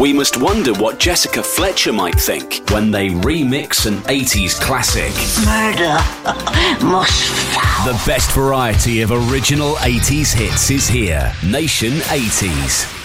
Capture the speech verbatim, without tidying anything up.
We must wonder what Jessica Fletcher might think when they remix an eighties classic. Murder. Most foul. The best variety of original eighties hits is here. Nation eighties.